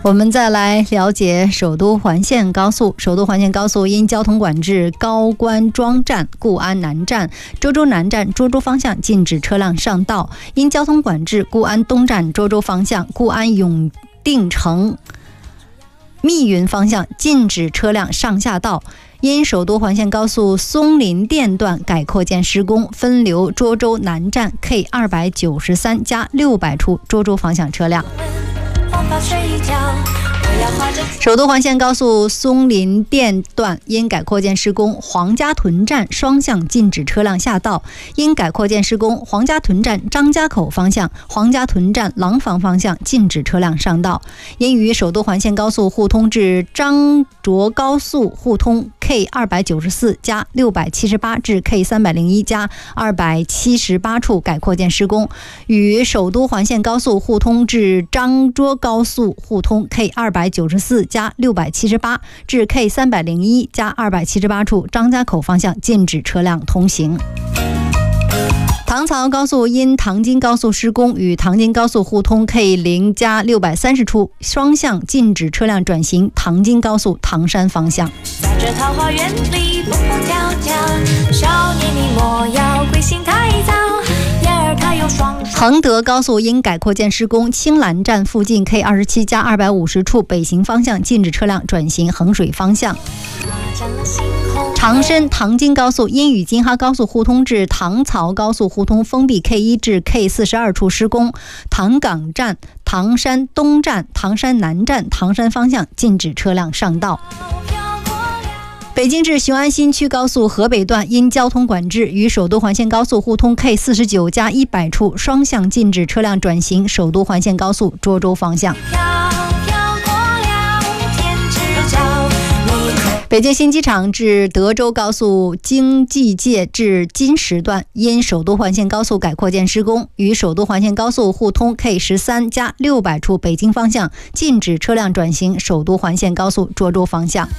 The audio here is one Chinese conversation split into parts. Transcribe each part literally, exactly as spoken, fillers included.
我们再来了解首都环线高速。首都环线高速因交通管制，高官庄站、固安南站、涿州南站、涿州方向禁止车辆上道；因交通管制，固安东站、涿州方向、固安永定城、密云方向禁止车辆上下道。因首都环线高速松林店段改扩建施工，分流涿州南站 K 二百九十三加六百处涿州方向车辆。首都环线高速松林店段因改扩建施工，黄家屯站双向禁止车辆下道；因改扩建施工，黄家屯站张家口方向、黄家屯站廊坊方向禁止车辆上道；因与首都环线高速互通至张涿高速互通 K 二百九十四加六百七十八至 K 三百零一加二百七十八处改扩建施工，与首都环线高速互通至张涿高速互通 K 二百九十四加六百七十八至 K 三百零一加二百七十八处张家口方向禁止车辆通行。唐曹高速因唐津高速施工，与唐津高速互通 K 零加六百三十处双向禁止车辆转行唐津高速唐山方向。 在这桃花源里蹦蹦跳跳，少年你莫要归心太早，眼儿它有双手。 衡德高速因改扩建施工，青兰站附近 K 二十七加二百五十处北行方向禁止车辆转行衡水方向。长深唐津高速因与京哈高速互通至唐曹高速互通封闭 K 一至 K 四十二处施工，唐岗站、唐山东站、唐山南站唐山方向禁止车辆上道。北京至雄安新区高速河北段因交通管制，与首都环线高速互通 K 四十九加一百处双向禁止车辆转行首都环线高速涿州方向。北京新机场至德州高速京济界至金石段因首都环线高速改扩建施工，与首都环线高速互通 K 十三加六百处北京方向禁止车辆转行首都环线高速涿州方向。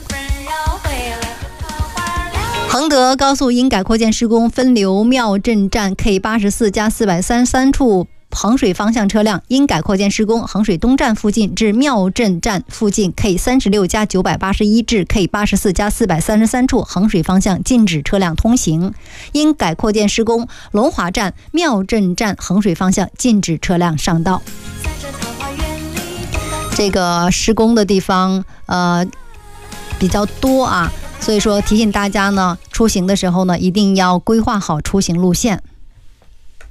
衡德高速因改扩建施工，分流庙镇站 K 八十四加四百三十三处衡水方向车辆，因改扩建施工，衡水东站附近至庙镇站附近 K 三十六加九百八十一至 K 八十四加四百三十三处衡水方向禁止车辆通行；因改扩建施工，龙华站、庙镇站衡水方向禁止车辆上道。这个施工的地方呃比较多啊，所以说提醒大家呢，出行的时候呢，一定要规划好出行路线。